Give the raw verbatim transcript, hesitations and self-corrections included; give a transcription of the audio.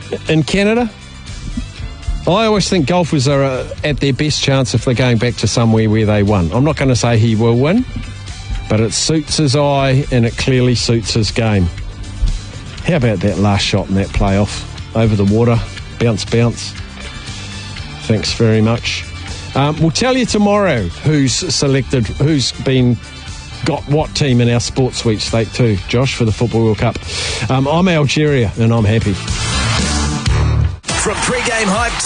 in Canada. I always think golfers are uh, at their best chance if they're going back to somewhere where they won. I'm not going to say he will win, but it suits his eye and it clearly suits his game. How about that last shot in that playoff? Over the water, bounce, bounce. Thanks very much. Um, we'll tell you tomorrow who's selected, who's been got what team in our sports sweepstake too, Josh, for the Football World Cup. Um, I'm Algeria and I'm happy. From pre-game hype